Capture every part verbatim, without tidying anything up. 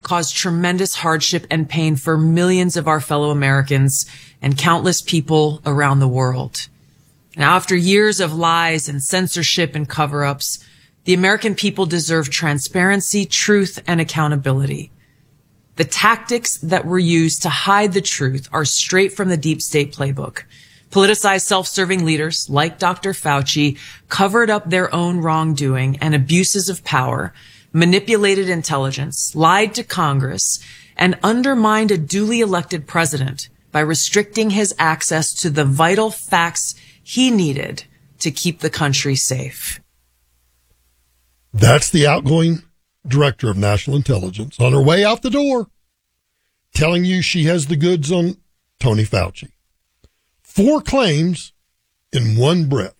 caused tremendous hardship and pain for millions of our fellow Americans and countless people around the world. Now, after years of lies and censorship and cover-ups, the American people deserve transparency, truth, and accountability. The tactics that were used to hide the truth are straight from the deep state playbook. Politicized self-serving leaders like Doctor Fauci covered up their own wrongdoing and abuses of power, manipulated intelligence, lied to Congress, and undermined a duly elected president by restricting his access to the vital facts he needed to keep the country safe. That's the outgoing director of national intelligence on her way out the door, telling you she has the goods on Tony Fauci. Four claims in one breath.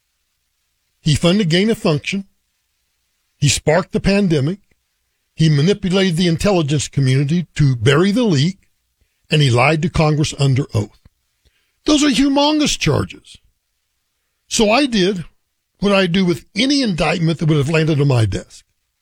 He funded gain of function. He sparked the pandemic. He manipulated the intelligence community to bury the leak, and he lied to Congress under oath. Those are humongous charges. So I did what I do with any indictment that would have landed on my desk.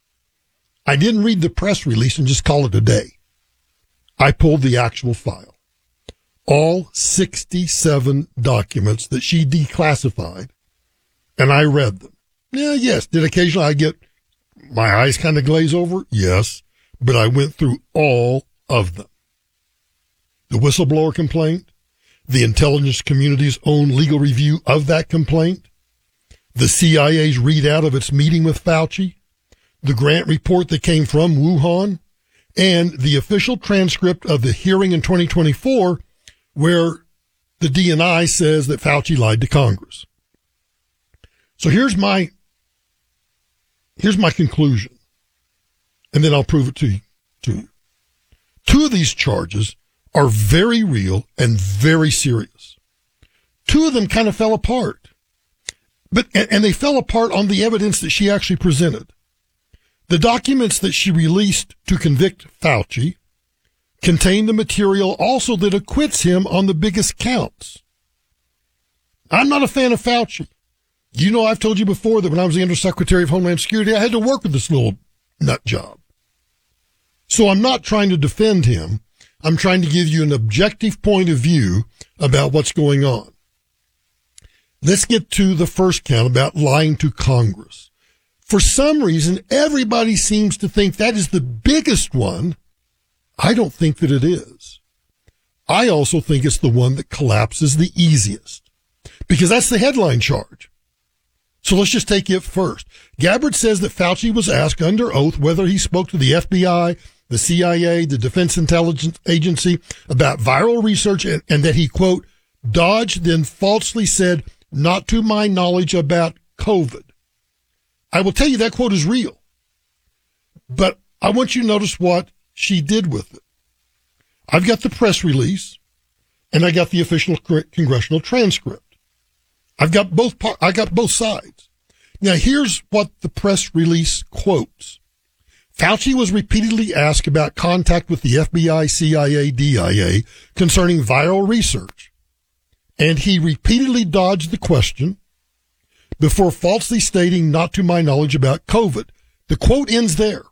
I didn't read the press release and just call it a day. I pulled the actual file. All sixty-seven documents that she declassified, and I read them. Yeah, yes, did occasionally I get my eyes kind of glaze over? Yes, but I went through all of them. The whistleblower complaint, the intelligence community's own legal review of that complaint, the C I A's readout of its meeting with Fauci, the grant report that came from Wuhan, and the official transcript of the hearing in twenty twenty-four where the D N I says that Fauci lied to Congress. So here's my, here's my conclusion, and then I'll prove it to you, to you. Two of these charges are very real and very serious. Two of them kind of fell apart. But, and they fell apart on the evidence that she actually presented. The documents that she released to convict Fauci contain the material also that acquits him on the biggest counts. I'm not a fan of Fauci. You know, I've told you before that when I was the Undersecretary of Homeland Security, I had to work with this little nut job. So I'm not trying to defend him. I'm trying to give you an objective point of view about what's going on. Let's get to the first count about lying to Congress. For some reason, everybody seems to think that is the biggest one. I don't think that it is. I also think it's the one that collapses the easiest, because that's the headline charge. So let's just take it first. Gabbard says that Fauci was asked under oath whether he spoke to the F B I, the C I A, the Defense Intelligence Agency about viral research, and, and that he, quote, dodged, then falsely said, not to my knowledge about COVID. I will tell you that quote is real, but I want you to notice what she did with it. I've got the press release, and I got the official congressional transcript. I've got both. Par- I got both sides. Now, here's what the press release quotes. Fauci was repeatedly asked about contact with the F B I, C I A, D I A concerning viral research, and he repeatedly dodged the question before falsely stating, not to my knowledge about COVID. The quote ends there.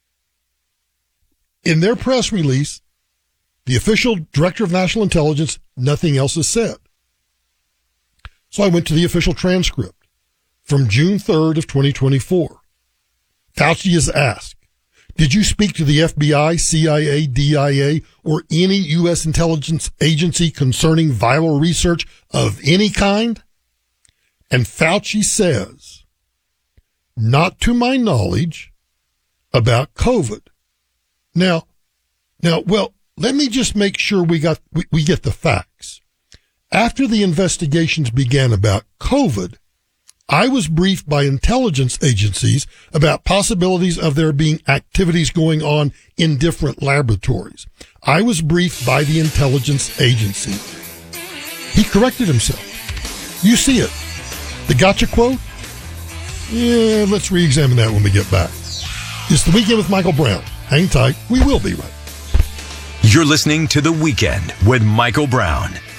In their press release, the official director of national intelligence, nothing else is said. So I went to the official transcript from June third of twenty twenty-four. Fauci is asked, did you speak to the F B I, C I A, D I A, or any U S intelligence agency concerning viral research of any kind? And Fauci says, not to my knowledge about COVID. Now, now, well, let me just make sure we got, we, we get the facts. After the investigations began about COVID, I was briefed by intelligence agencies about possibilities of there being activities going on in different laboratories. I was briefed by the intelligence agency. He corrected himself. You see it. The gotcha quote? Yeah, let's re-examine that when we get back. It's The Weekend with Michael Brown. Hang tight. We will be right. You're listening to The Weekend with Michael Brown